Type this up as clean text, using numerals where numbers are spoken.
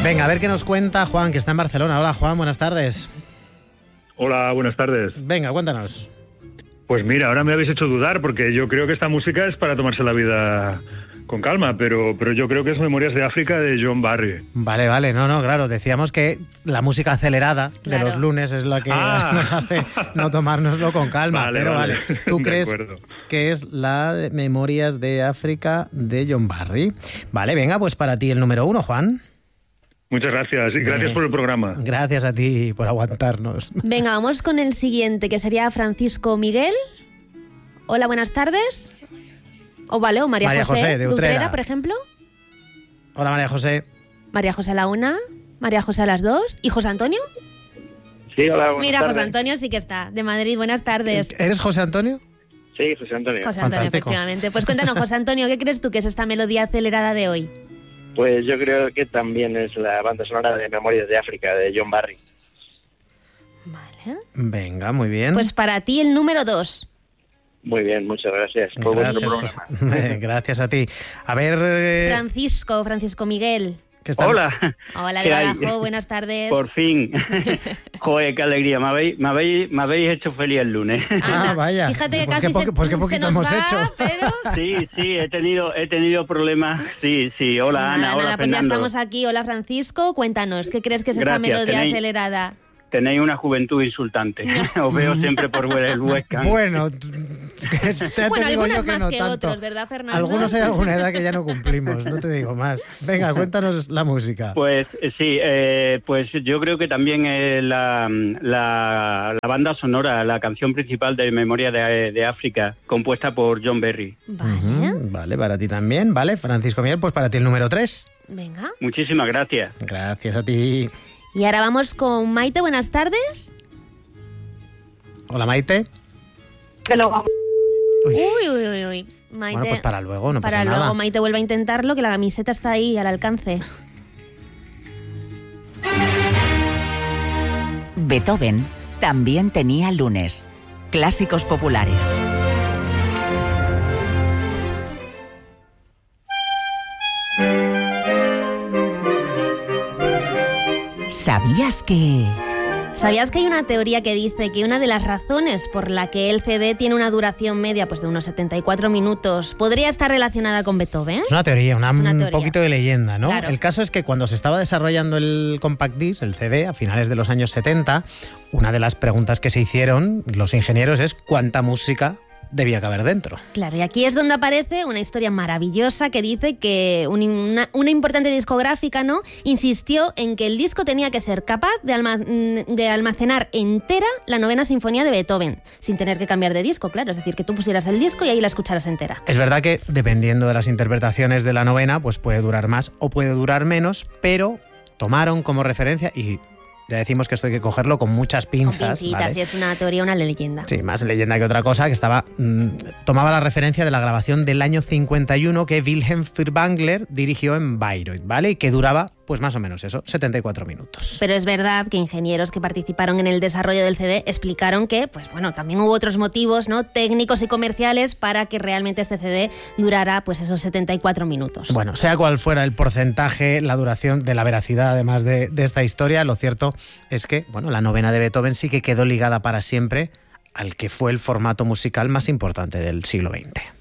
Venga, a ver qué nos cuenta Juan, que está en Barcelona. Hola, Juan, buenas tardes. Hola, buenas tardes. Venga, cuéntanos. Pues mira, ahora me habéis hecho dudar porque yo creo que esta música es para tomarse la vida con calma, pero yo creo que es Memorias de África de John Barry. Vale, no, claro, decíamos que la música acelerada de los lunes es la que nos hace no tomárnoslo con calma, vale. ¿Tú crees que es la de Memorias de África de John Barry? Vale, venga, pues para ti el número 1, Juan. Muchas gracias y gracias por el programa. Gracias a ti por aguantarnos. Venga, vamos con el siguiente, que sería Francisco Miguel. Hola, buenas tardes. O María José de Utrera, por ejemplo. Hola, María José. María José a la 1, María José a las 2. ¿Y José Antonio? Sí, hola, buenas Mira, tardes. José Antonio sí que está, de Madrid. Buenas tardes. ¿Eres José Antonio? Sí, José Antonio. José Antonio, fantástico. efectivamente. Pues cuéntanos, José Antonio, ¿qué crees tú que es esta melodía acelerada de hoy? Pues yo creo que también es la banda sonora de Memorias de África de John Barry. Vale. Venga, muy bien. Pues para ti el número 2. Muy bien, muchas gracias. Por vuestro programa. Gracias a ti. A ver... Francisco Miguel. Hola. Hola, de Badajoz, buenas tardes. Por fin. Joder, qué alegría. Me habéis hecho feliz el lunes. Vaya. Fíjate que pues casi qué poquito se nos hemos va, hecho. Pero... Sí, he tenido problemas. Sí. Hola, Ana. Hola, pues ya Fernando. estamos aquí. Hola, Francisco. Cuéntanos, ¿qué crees que es esta melodía acelerada? Tenéis una juventud insultante. Os veo siempre por el webcam. Bueno, te digo yo que más no que tanto. otros, ¿verdad, Fernando? Algunos hay alguna edad que ya no cumplimos, no te digo más. Venga, cuéntanos la música. Pues sí, pues yo creo que también la banda sonora, la canción principal de Memoria de África, compuesta por John Barry. Vale, para ti también. Vale, Francisco Miguel, pues para ti el número 3. Venga. Muchísimas gracias. Gracias a ti. Y ahora vamos con Maite, buenas tardes. Hola, Maite. Uy. Maite, bueno, pues para luego, no pasa nada. Para luego, Maite vuelve a intentarlo, que la camiseta está ahí al alcance. Beethoven también tenía lunes. Clásicos populares. ¿Sabías que...? ¿Sabías que hay una teoría que dice que una de las razones por la que el CD tiene una duración media pues de unos 74 minutos podría estar relacionada con Beethoven? Es una teoría, teoría. Un poquito de leyenda, ¿no? Claro. El caso es que cuando se estaba desarrollando el Compact Disc, el CD, a finales de los años 70, una de las preguntas que se hicieron los ingenieros es ¿cuánta música debía caber dentro? Claro, y aquí es donde aparece una historia maravillosa que dice que una importante discográfica, ¿no?, insistió en que el disco tenía que ser capaz de almacenar entera la novena sinfonía de Beethoven, sin tener que cambiar de disco, claro, es decir, que tú pusieras el disco y ahí la escucharas entera. Es verdad que dependiendo de las interpretaciones de la novena, pues puede durar más o puede durar menos, pero tomaron como referencia y... Ya decimos que esto hay que cogerlo con muchas pinzas. Con pincitas, ¿vale? Y es una teoría, una leyenda. Sí, más leyenda que otra cosa, que tomaba la referencia de la grabación del año 51 que Wilhelm Furtwängler dirigió en Bayreuth, ¿vale? Y que duraba, pues más o menos eso, 74 minutos. Pero es verdad que ingenieros que participaron en el desarrollo del CD explicaron que, pues bueno, también hubo otros motivos, ¿no?, técnicos y comerciales para que realmente este CD durara, pues esos 74 minutos. Bueno, sea cual fuera el porcentaje, la duración de la veracidad, además de esta historia, lo cierto es que, bueno, la novena de Beethoven sí que quedó ligada para siempre al que fue el formato musical más importante del siglo XX.